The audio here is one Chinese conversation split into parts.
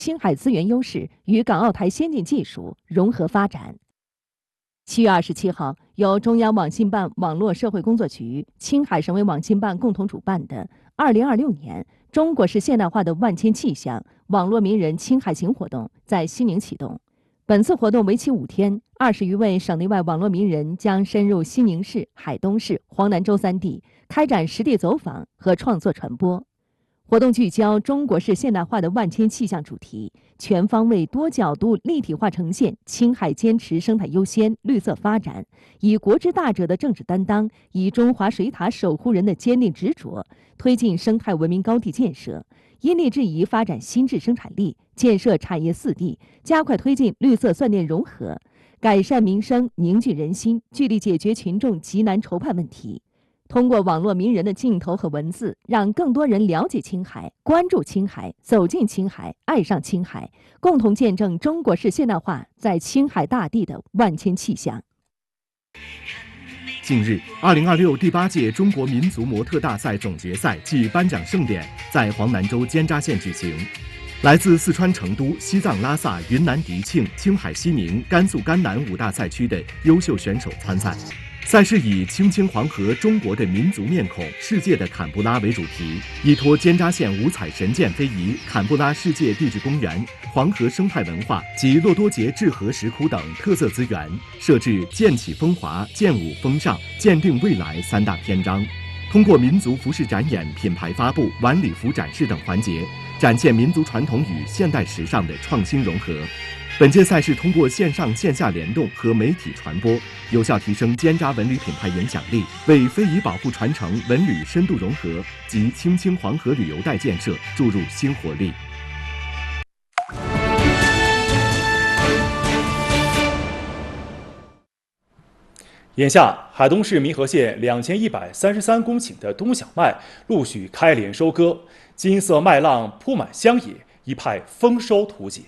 青海资源优势与港澳台先进技术融合发展。7月27号，由中央网信办网络社会工作局、青海省委网信办共同主办的2026年中国式现代化的万千气象网络名人青海行活动在西宁启动。本次活动为期5天，20余位省内外网络名人将深入西宁市、海东市、黄南州3地，开展实地走访和创作传播。活动聚焦中国式现代化的万千气象主题，全方位、多角度、立体化呈现青海坚持生态优先、绿色发展，以国之大者的政治担当，以中华水塔守护人的坚定执着，推进生态文明高地建设，因地制宜发展新质生产力，建设产业4地，加快推进绿色算电融合，改善民生，凝聚人心，聚力解决群众急难愁盼问题。通过网络名人的镜头和文字，让更多人了解青海、关注青海、走进青海、爱上青海，共同见证中国式现代化在青海大地的万千气象。 近日，2026第8届中国民族模特大赛总决赛暨颁奖盛典在黄南州间扎县举行。来自四川成都、西藏拉萨、云南迪庆、青海西宁、甘肃甘南5大赛区的优秀选手参赛。赛事以青青黄河中国的民族面孔、世界的坎布拉为主题，依托间扎县五彩神剑非遗、坎布拉世界地质公园、黄河生态文化及骆多节治河石窟等特色资源，设置剑起风华、剑舞风尚、鉴定未来3大篇章。通过民族服饰展演、品牌发布、晚礼服展示等环节，展现民族传统与现代时尚的创新融合。本届赛事通过线上线下联动和媒体传播，有效提升间扎文旅品牌影响力，为非遗保护传承、文旅深度融合及青青黄河旅游带建设注入新活力。 眼下，海东市弥河县2133公顷的冬小麦陆续开镰收割，金色麦浪铺满乡野，一派丰收图景。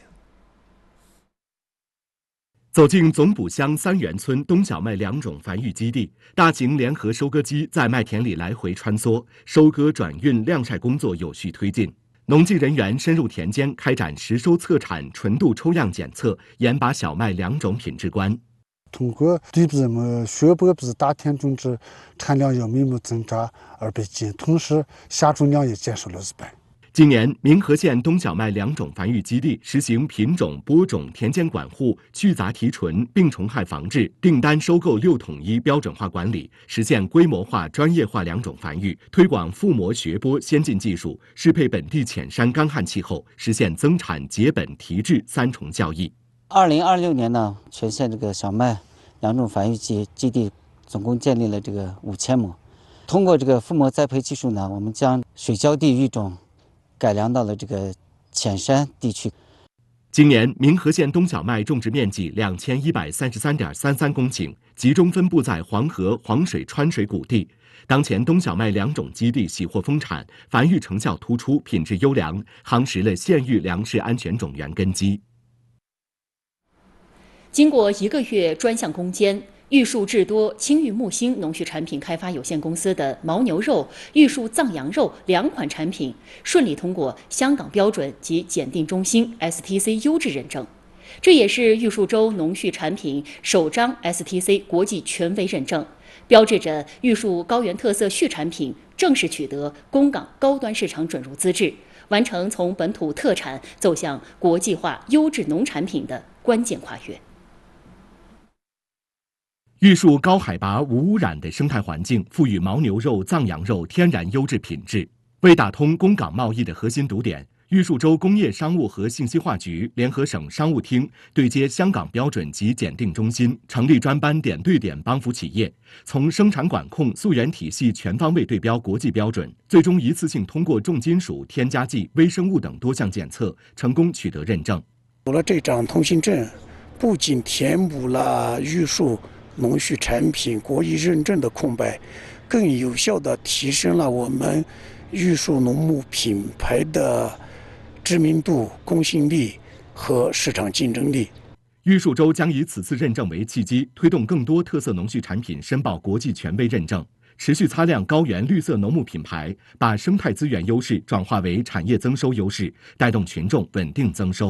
走进总卜乡三元村冬小麦2种繁育基地，大型联合收割机在麦田里来回穿梭，收割、转运、晾晒工作有序推进。农技人员深入田间开展实收测产、纯度抽样检测，严把小麦2种品质关。 通过对比雪白比大田种植产量要明目增长200斤，同时下种量也减少了100。 今年，民和县冬小麦2种繁育基地实行品种、播种、田间管护、去杂提纯、病虫害防治、订单收购6统一标准化管理，实现规模化、专业化2种繁育，推广覆膜学播先进技术，适配本地浅山干旱气候，实现增产、结本、提质3重效益。 2026年呢，全县这个小麦2种繁育基地总共建立了这个5000亩。通过这个覆膜栽培技术呢，我们将水浇地育种改良到了这个浅山地区。 今年，民和县冬小麦种植面积2133.33公顷，集中分布在黄河、黄水、川水谷地。当前，冬小麦2种基地喜获丰产，繁育成效突出，品质优良，夯实了县域粮食安全种源根基。 经过1个月专项攻坚，玉树智多青玉木星农畜产品开发有限公司的牦牛肉、玉树藏羊肉2款产品顺利通过香港标准及检定中心 STC 优质认证，这也是玉树州农畜产品首张 STC 国际权威认证，标志着玉树高原特色畜产品正式取得供港高端市场准入资质，完成从本土特产走向国际化优质农产品的关键跨越。 玉树高海拔无污染的生态环境，赋予牦牛肉、藏羊肉天然优质品质。为打通供港贸易的核心堵点，玉树州工业商务和信息化局联合省商务厅对接香港标准及检定中心，成立专班点对点帮扶企业，从生产管控、溯源体系全方位对标国际标准，最终一次性通过重金属、添加剂、微生物等多项检测，成功取得认证。 有了这张通行证，不仅填补了玉树农畜产品国际认证的空白，更有效地提升了我们玉树农牧品牌的知名度、公信力和市场竞争力。 玉树州将以此次认证为契机，推动更多特色农畜产品申报国际权威认证，持续擦亮高原绿色农牧品牌，把生态资源优势转化为产业增收优势，带动群众稳定增收。